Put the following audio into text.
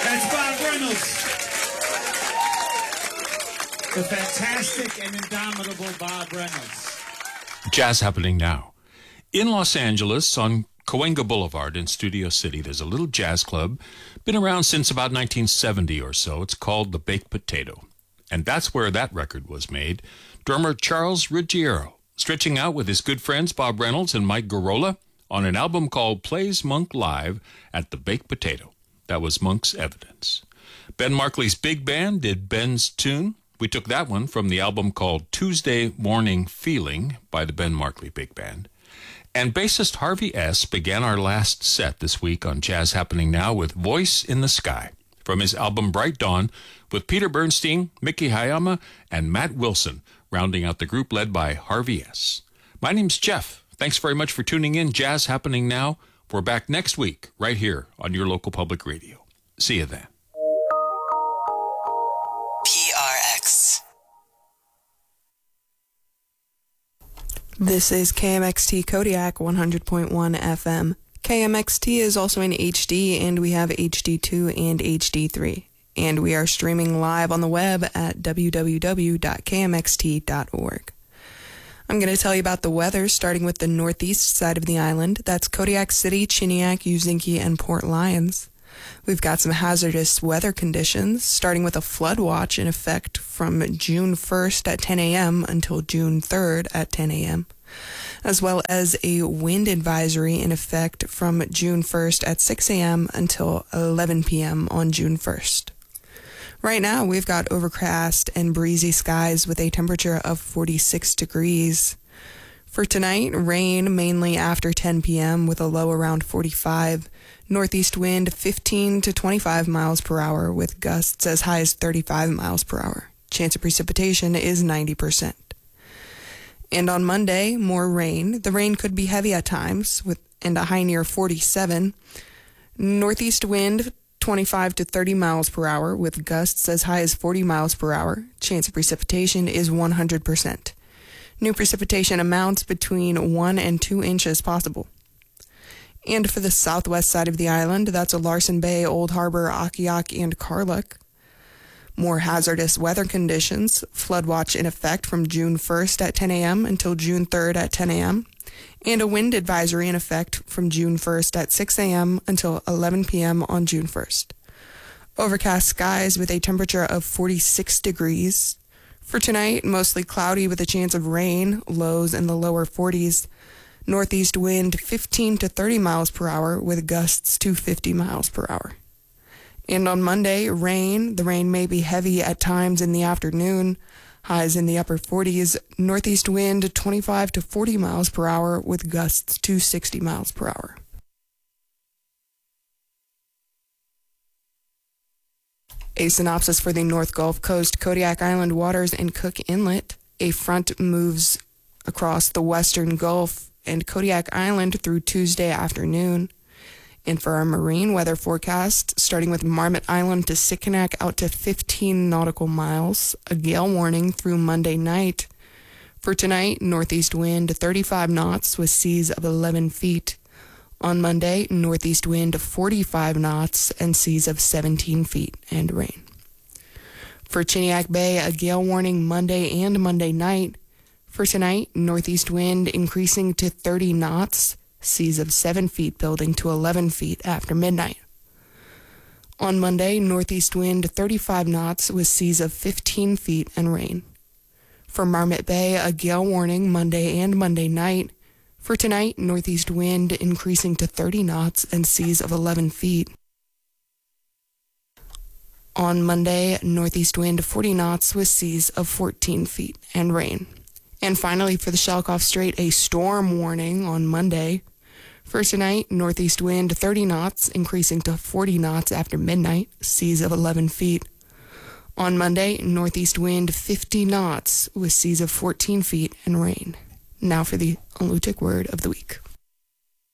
That's Bob Reynolds. The fantastic and indomitable Bob Reynolds. Jazz happening now. In Los Angeles, on Cahuenga Boulevard in Studio City, there's a little jazz club. Been around since about 1970 or so. It's called the Baked Potato. And that's where that record was made. Drummer Charles Ruggiero, stretching out with his good friends Bob Reynolds and Mike Garola on an album called Plays Monk Live at the Baked Potato. That was Monk's Evidence. Ben Markley's big band did Ben's tune. We took that one from the album called Tuesday Morning Feeling by the Ben Markley Big Band. And bassist Harvey S. began our last set this week on Jazz Happening Now with Voice in the Sky from his album Bright Dawn, with Peter Bernstein, Mickey Hayama, and Matt Wilson rounding out the group led by Harvey S. My name's Jeff. Thanks very much for tuning in. Jazz Happening Now. We're back next week right here on your local public radio. See you then. PRX. This is KMXT Kodiak 100.1 FM. KMXT is also in HD, and we have HD2 and HD3. And we are streaming live on the web at www.kmxt.org. I'm going to tell you about the weather, starting with the northeast side of the island. That's Kodiak City, Chiniak, Uzinki, and Port Lions. We've got some hazardous weather conditions, starting with a flood watch in effect from June 1st at 10 a.m. until June 3rd at 10 a.m., as well as a wind advisory in effect from June 1st at 6 a.m. until 11 p.m. on June 1st. Right now, we've got overcast and breezy skies with a temperature of 46 degrees. For tonight, rain mainly after 10 p.m. with a low around 45. Northeast wind 15 to 25 miles per hour with gusts as high as 35 miles per hour. Chance of precipitation is 90%. And on Monday, more rain. The rain could be heavy at times and a high near 47. Northeast wind 25 to 30 miles per hour with gusts as high as 40 miles per hour. Chance of precipitation is 100%. New precipitation amounts between 1 and 2 inches possible. And for the southwest side of the island, that's a Larsen Bay, Old Harbor, Akiak, and Karluk. More hazardous weather conditions. Flood watch in effect from June 1st at 10 a.m. until June 3rd at 10 a.m. And a wind advisory in effect from June 1st at 6 a.m. until 11 p.m. on June 1st. Overcast skies with a temperature of 46 degrees. For tonight, mostly cloudy with a chance of rain, lows in the lower 40s. Northeast wind 15 to 30 miles per hour with gusts to 50 miles per hour. And on Monday, rain. The rain may be heavy at times in the afternoon. Highs in the upper 40s. Northeast wind 25 to 40 miles per hour with gusts to 60 miles per hour. A synopsis for the North Gulf Coast, Kodiak Island waters, and Cook Inlet. A front moves across the western Gulf and Kodiak Island through Tuesday afternoon. And for our marine weather forecast, starting with Marmot Island to Sitkinak out to 15 nautical miles, a gale warning through Monday night. For tonight, northeast wind 35 knots with seas of 11 feet. On Monday, northeast wind 45 knots and seas of 17 feet and rain. For Chiniak Bay, a gale warning Monday and Monday night. For tonight, northeast wind increasing to 30 knots, seas of 7 feet building to 11 feet after midnight. On Monday, northeast wind 35 knots with seas of 15 feet and rain. For Marmot Bay, a gale warning Monday and Monday night. For tonight, northeast wind increasing to 30 knots and seas of 11 feet. On Monday, northeast wind 40 knots with seas of 14 feet and rain. And finally, for the Shelikof Strait, a storm warning on Monday. For tonight, northeast wind 30 knots, increasing to 40 knots after midnight, seas of 11 feet. On Monday, northeast wind 50 knots with seas of 14 feet and rain. Now for the Alutiiq word of the week.